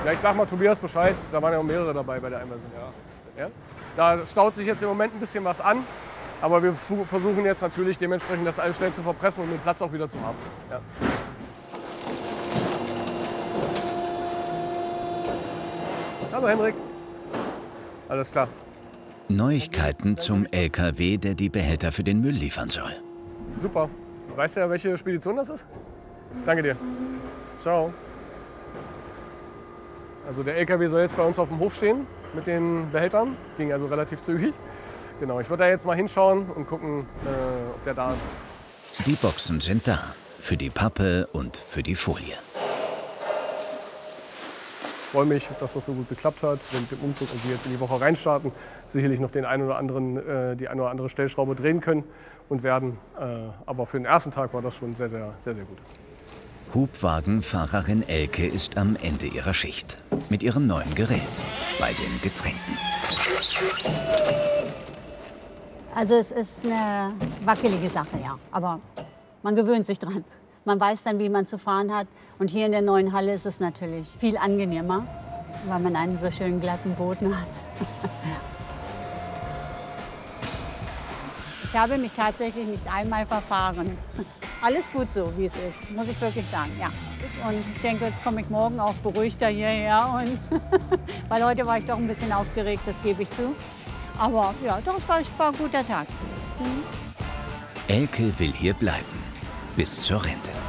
Ja, ich sag mal Tobias Bescheid, da waren ja auch mehrere dabei bei der Amazon. Ja. Da staut sich jetzt im Moment ein bisschen was an, aber wir versuchen jetzt natürlich dementsprechend das alles schnell zu verpressen und den Platz auch wieder zu haben. Ja. Hallo Henrik. Alles klar. Neuigkeiten zum LKW, der die Behälter für den Müll liefern soll. Super. Weißt du ja, welche Spedition das ist? Danke dir. Ciao. Also der LKW soll jetzt bei uns auf dem Hof stehen mit den Behältern. Ging also relativ zügig. Genau, ich würde da jetzt mal hinschauen und gucken, ob der da ist. Die Boxen sind da. Für die Pappe und für die Folie. Ich freue mich, dass das so gut geklappt hat mit dem Umzug und wir jetzt in die Woche reinstarten. Sicherlich noch die eine oder andere Stellschraube drehen können und werden. Aber für den ersten Tag war das schon sehr, sehr, sehr, sehr gut. Hubwagenfahrerin Elke ist am Ende ihrer Schicht. Mit ihrem neuen Gerät. Bei den Getränken. Also es ist eine wackelige Sache, ja. Aber man gewöhnt sich dran. Man weiß dann, wie man zu fahren hat. Und hier in der neuen Halle ist es natürlich viel angenehmer, weil man einen so schönen glatten Boden hat. Ich habe mich tatsächlich nicht einmal verfahren. Alles gut so, wie es ist, muss ich wirklich sagen, ja. Und ich denke, jetzt komme ich morgen auch beruhigter hierher. Weil heute war ich doch ein bisschen aufgeregt, das gebe ich zu. Aber ja, doch, es war ein guter Tag. Elke will hier bleiben. Bis zur Rente.